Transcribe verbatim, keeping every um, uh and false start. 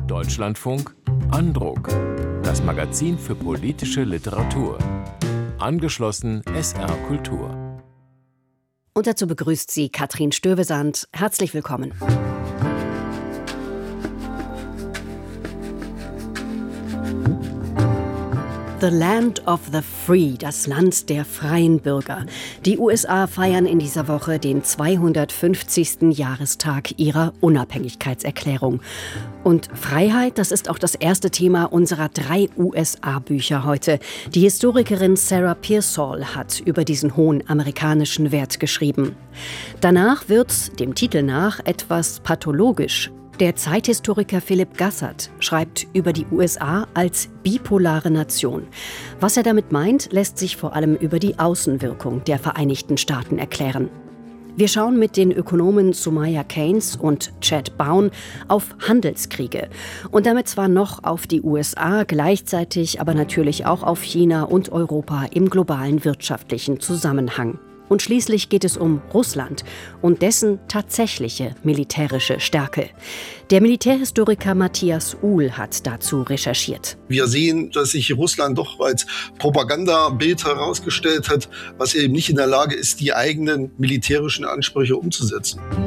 Deutschlandfunk Andruck, das Magazin für politische Literatur. Angeschlossen S R Kultur. Und dazu begrüßt sie Katrin Stövesand. Herzlich willkommen. The Land of the Free, das Land der freien Bürger. Die U S A feiern in dieser Woche den zweihundertfünfzigsten Jahrestag ihrer Unabhängigkeitserklärung. Und Freiheit, das ist auch das erste Thema unserer drei U S A-Bücher heute. Die Historikerin Sarah Pearsall hat über diesen hohen amerikanischen Wert geschrieben. Danach wird, dem Titel nach, etwas pathologisch. Der Zeithistoriker Philipp Gassert schreibt über die U S A als bipolare Nation. Was er damit meint, lässt sich vor allem über die Außenwirkung der Vereinigten Staaten erklären. Wir schauen mit den Ökonomen Sumaya Keynes und Chad Bown auf Handelskriege. Und damit zwar noch auf die U S A, gleichzeitig aber natürlich auch auf China und Europa im globalen wirtschaftlichen Zusammenhang. Und schließlich geht es um Russland und dessen tatsächliche militärische Stärke. Der Militärhistoriker Matthias Uhl hat dazu recherchiert. Wir sehen, dass sich Russland doch als Propagandabild herausgestellt hat, was eben nicht in der Lage ist, die eigenen militärischen Ansprüche umzusetzen.